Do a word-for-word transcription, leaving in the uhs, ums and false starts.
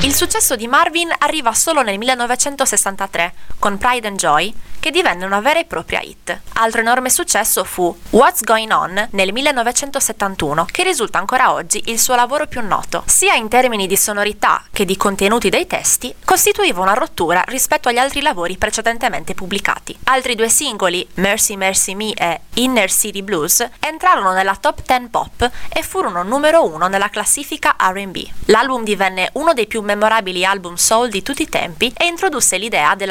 Il successo di Marvin arriva solo nel millenovecentosessantatré con Pride and Joy, che divenne una vera e propria hit. Altro enorme successo fu What's Going On nel millenovecentosettantuno, che risulta ancora oggi il suo lavoro più noto. Sia in termini di sonorità che di contenuti dei testi, costituiva una rottura rispetto agli altri lavori precedentemente pubblicati. Altri due singoli, Mercy Mercy Me e Inner City Blues, entrarono nella top dieci pop e furono numero uno nella classifica R and B. L'album divenne uno dei più memorabili album soul di tutti i tempi e introdusse l'idea della